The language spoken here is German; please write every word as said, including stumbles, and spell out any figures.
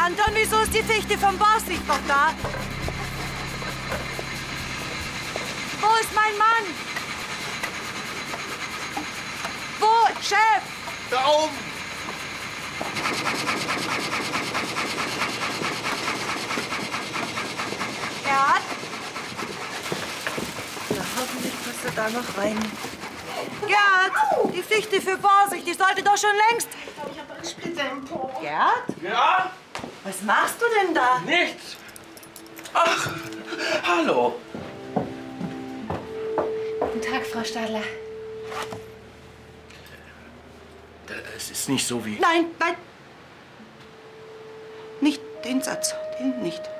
Anton, wieso ist die Fichte vom Boss nicht noch da? Wo ist mein Mann? Wo, Chef? Da oben! Gerd? Ja, hoffentlich passt er da noch rein. Gerd, die Fichte für Vorsicht, die sollte doch schon längst... Ich habe einen Splitter im Po. Gerd? Ja? Was machst du denn da? Nichts. Ach, hallo. Guten Tag, Frau Stadler. Es ist nicht so wie... Nein, nein. Nicht den Satz, den nicht.